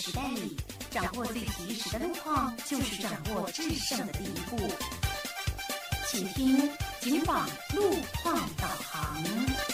时代里，掌握最及时的路况，就是掌握制胜的第一步。请听警网路况导航。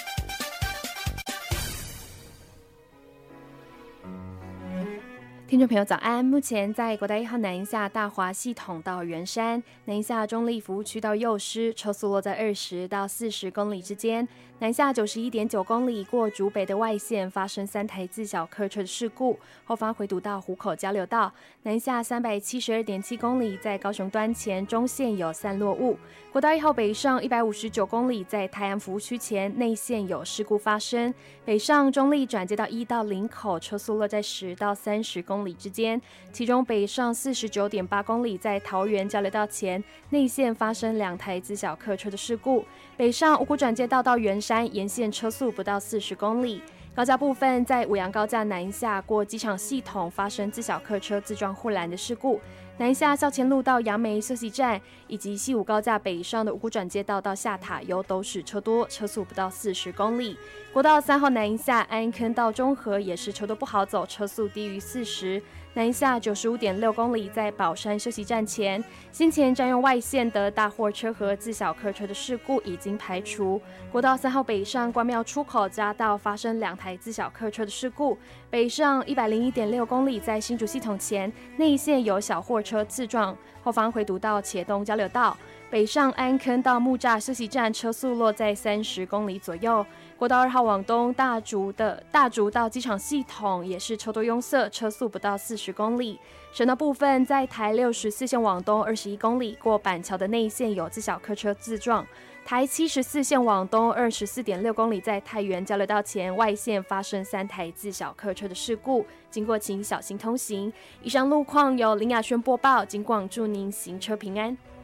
听众朋友早安，目前在国道1号南下大华系统到圆山，南下中立服务区到幼师，车速落在20到40公里之间。南下91.9公里过竹北的外线发生3台自小客车的事故，后方回堵到湖口交流道。南下372.7公里在高雄端前中线有散落物。国道1号北上159公里在泰安服务区前内线有事故发生。北上中立转接到1到林口，车速落在10到30公里之间，其中北上49.8公里在桃园交流道前内线发生2台自小客车的事故。北上五股转接道到圆山沿线车速不到40公里。高架部分在五杨高架南下过机场系统发生自小客车自撞护栏的事故。南下校前路到杨梅休息站以及西武高架北上的五股转接道到下塔油都是车多，车速不到40公里。国道3号南下安坑到中和也是车多不好走，车速低于40。南下95.6公里在宝山休息站前，先前占用外线的大货车和自小客车的事故已经排除。国道3号北上关庙出口匝道发生2台自小客车的事故，北上101.6公里在新竹系统前内线有小货车自撞，后方回堵到茄东交流道。北上安坑到木栅休息站车速落在30公里左右。国道2号往东大竹到机场系统也是车多拥塞，车速不到40公里。省道部分在台64线往东21公里过板桥的内线有自小客车自撞。台74线往东24.6公里在太原交流道前外线发生3台自小客车的事故，经过请小心通行。以上路况由林雅轩播报，警广祝您行车平安。